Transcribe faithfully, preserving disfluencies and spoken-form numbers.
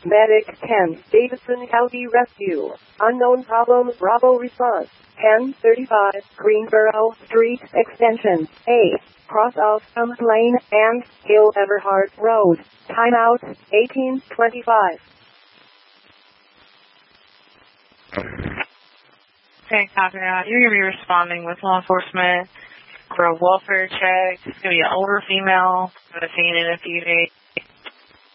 Medic ten, Davidson County Rescue. Unknown problem, Bravo response. ten thirty-five, Greensboro Street, extension A. Cross of Summit Lane and Hill Everhart Road. Timeout, eighteen twenty-five. Okay, copy that. You're going to be responding with law enforcement for a welfare check. It's going to be an older female. I'm going to see it in a few days.